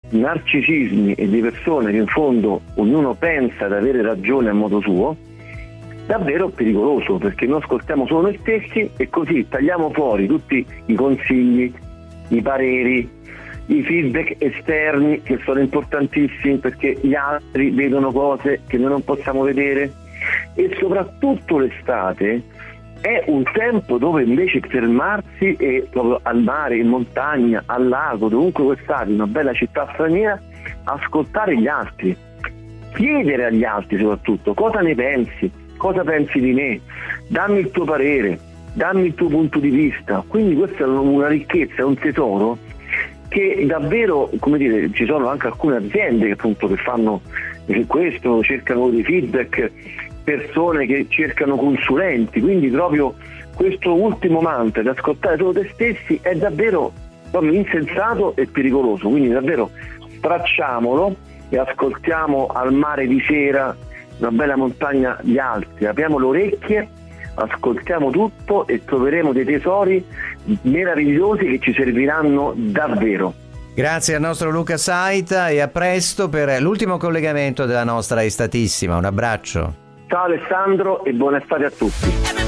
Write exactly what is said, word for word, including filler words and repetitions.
narcisismi e di persone che in fondo ognuno pensa di avere ragione a modo suo, davvero pericoloso, perché noi ascoltiamo solo noi stessi e così tagliamo fuori tutti i consigli, i pareri, i feedback esterni che sono importantissimi perché gli altri vedono cose che noi non possiamo vedere. E soprattutto l'estate è un tempo dove invece fermarsi e proprio al mare, in montagna, al lago, dovunque vuoi stare, in una bella città straniera, ascoltare gli altri, chiedere agli altri soprattutto cosa ne pensi, cosa pensi di me, dammi il tuo parere, dammi il tuo punto di vista. Quindi questa è una ricchezza, è un tesoro che davvero, come dire, ci sono anche alcune aziende che appunto che fanno questo, cercano dei feedback, persone che cercano consulenti, quindi proprio questo ultimo mantra di ascoltare solo te stessi è davvero proprio insensato e pericoloso, quindi davvero stracciamolo e ascoltiamo al mare di sera, una bella montagna, gli altri, apriamo le orecchie, ascoltiamo tutto e troveremo dei tesori meravigliosi che ci serviranno davvero. Grazie al nostro Luca Saita e a presto per l'ultimo collegamento della nostra estatissima. Un abbraccio. Ciao Alessandro e buona estate a tutti.